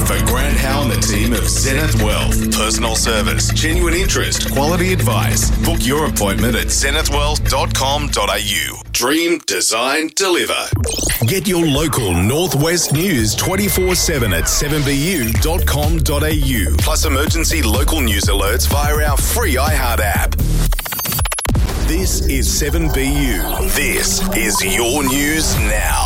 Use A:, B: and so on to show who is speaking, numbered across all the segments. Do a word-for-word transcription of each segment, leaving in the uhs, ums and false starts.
A: for Grant Howe and the team of Zenith Wealth. Personal service, genuine interest, quality advice. Book your appointment at zenith wealth dot com dot a u. Dream, design, deliver. Get your local Northwest news twenty-four seven at seven b u dot com dot a u. Plus emergency local news alerts via our free iHeart app. This is seven B U. This is your news now.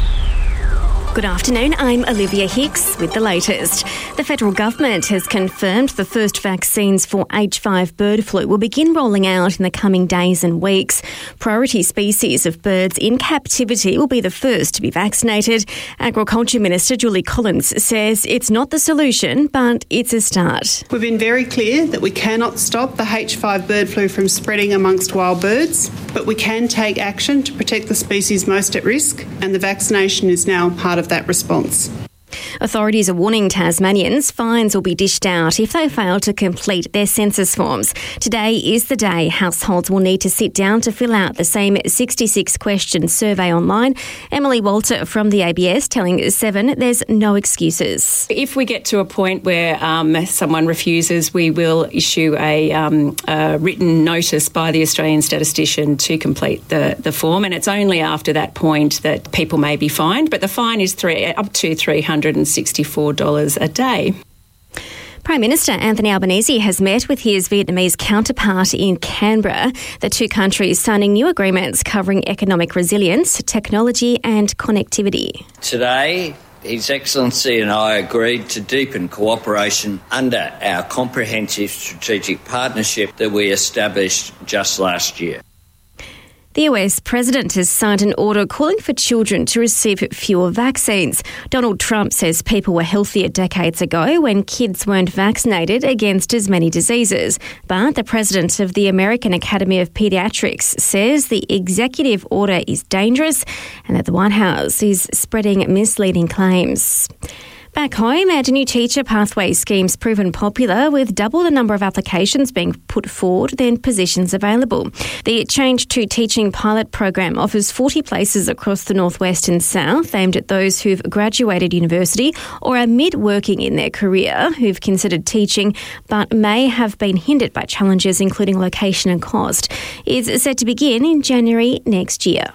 B: Good afternoon, I'm Olivia Hicks with the latest. The federal government has confirmed the first vaccines for H five bird flu will begin rolling out in the coming days and weeks. Priority species of birds in captivity will be the first to be vaccinated. Agriculture Minister Julie Collins says it's not the solution, but it's a start.
C: We've been very clear that we cannot stop the H five bird flu from spreading amongst wild birds, but we can take action to protect the species most at risk, and the vaccination is now part of that response.
B: Authorities are warning Tasmanians fines will be dished out if they fail to complete their census forms. Today is the day households will need to sit down to fill out the same sixty-six question survey online. Emily Walter from the A B S telling Seven there's no excuses.
D: If we get to a point where um, someone refuses, we will issue a, um, a written notice by the Australian statistician to complete the, the form, and it's only after that point that people may be fined, but the fine is three, up to three hundred sixty-four dollars a day.
B: Prime Minister Anthony Albanese has met with his Vietnamese counterpart in Canberra, the two countries signing new agreements covering economic resilience, technology and connectivity.
E: Today, His Excellency and I agreed to deepen cooperation under our comprehensive strategic partnership that we established just last year.
B: The U S president has signed an order calling for children to receive fewer vaccines. Donald Trump says people were healthier decades ago when kids weren't vaccinated against as many diseases. But the president of the American Academy of Pediatrics says the executive order is dangerous and that the White House is spreading misleading claims. Back home, our new teacher pathway scheme's proven popular with double the number of applications being put forward than positions available. The Change to Teaching pilot program offers forty places across the northwest and south aimed at those who've graduated university or are mid-working in their career who've considered teaching but may have been hindered by challenges including location and cost. It's set to begin in January next year.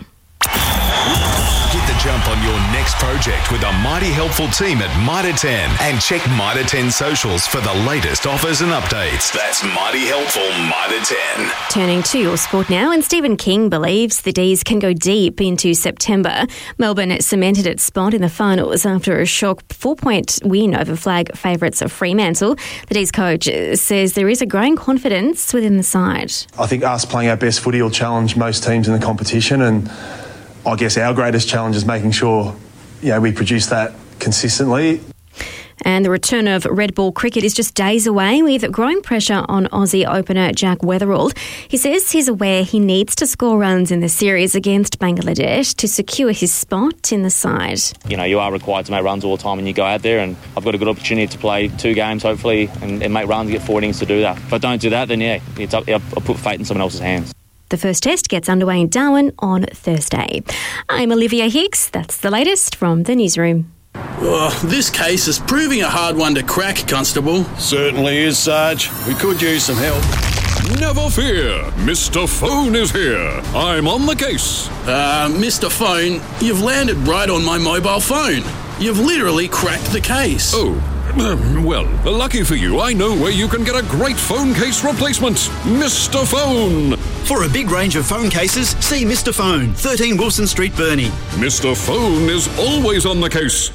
A: Get the jump on your next project with a mighty helpful team at Mitre ten and check Mitre ten socials for the latest offers and updates. That's mighty helpful Mitre ten.
B: Turning to your sport now, and Stephen King believes the D's can go deep into September. Melbourne cemented its spot in the finals after a shock four-point win over flag favourites of Fremantle. The D's coach says there is a growing confidence within the side.
F: I think us playing our best footy will challenge most teams in the competition, and I guess our greatest challenge is making sure, you know, we produce that consistently.
B: And the return of red ball cricket is just days away with growing pressure on Aussie opener Jack Weatherald. He says he's aware he needs to score runs in the series against Bangladesh to secure his spot in the side.
G: You know, you are required to make runs all the time when you go out there, and I've got a good opportunity to play two games, hopefully, and, and make runs, get four innings to do that. If I don't do that, then yeah, it's up, I'll put fate in someone else's hands.
B: The first test gets underway in Darwin on Thursday. I'm Olivia Hicks. That's the latest from the newsroom.
H: Oh, this case is proving a hard one to crack, Constable.
I: Certainly is, Sarge. We could use some help.
J: Never fear. Mister Phone is here. I'm on the case.
H: Uh, Mister Phone, you've landed right on my mobile phone. You've literally cracked the case.
J: Oh. Well, lucky for you, I know where you can get a great phone case replacement. Mister Phone.
K: For a big range of phone cases, see Mister Phone, thirteen Wilson Street, Burnie.
J: Mister Phone is always on the case.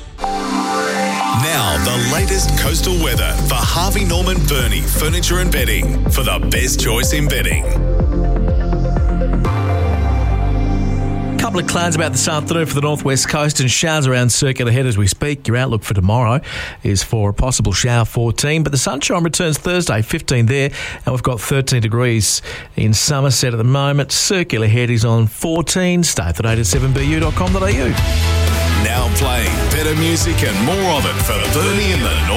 A: Now, the latest coastal weather for Harvey Norman Burnie Furniture and Bedding for the best choice in bedding.
L: Couple of clouds about this afternoon for the northwest coast and showers around Circular Head as we speak. Your outlook for tomorrow is for a possible shower fourteen, but the sunshine returns Thursday, fifteen there, and we've got thirteen degrees in Somerset at the moment. Circular Head is on fourteen. Stay up to date at seven b u dot com dot a u.
A: Now playing better music and more of it for Burnie in the North.